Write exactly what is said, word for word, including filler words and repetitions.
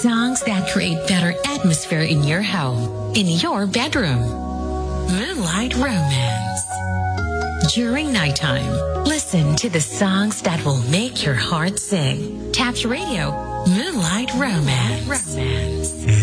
Songs that create better atmosphere in your home, in your bedroom. Moonlight Romance. During nighttime, listen to the songs that will make your heart sing. Tap your radio. Moonlight Romance. Romance.